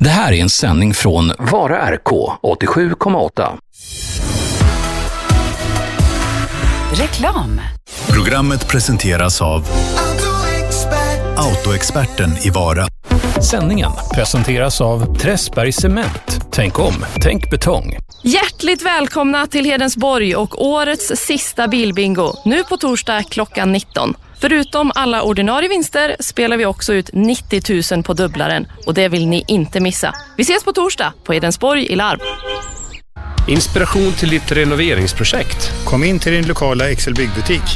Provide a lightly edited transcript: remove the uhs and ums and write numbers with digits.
Det här är en sändning från Vara RK 87,8. Reklam. Programmet presenteras av Autoexperten i Vara. Sändningen presenteras av Träsberg Cement. Tänk om, tänk betong. Hjärtligt välkomna till Hedensborg och årets sista bilbingo. Nu på torsdag klockan 19. Förutom alla ordinarie vinster spelar vi också ut 90 000 på dubblaren. Och det vill ni inte missa. Vi ses på torsdag på Hedensborg i Larv. Inspiration till ditt renoveringsprojekt. Kom in till din lokala Excel byggbutik.